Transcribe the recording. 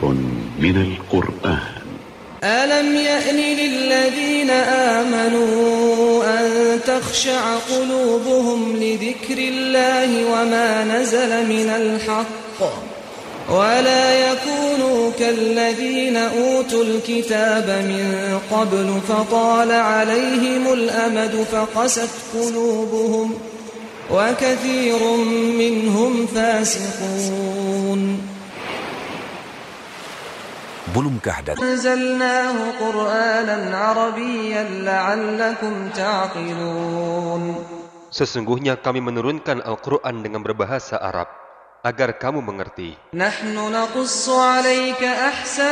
من القرآن. ألم يأن للذين آمنوا أن تخشع قلوبهم لذكر الله وما نزل من الحق ولا يكونوا كالذين أوتوا الكتاب من قبل فطال عليهم الأمد فقست قلوبهم وكثير منهم فاسقون. Belumkah datang أنزلناه قرآنا عربيا لعلكم تعقلون. Sesungguhnya kami menurunkan Al-Quran dengan berbahasa Arab, agar kamu mengerti. نحن نقص عليك أحسن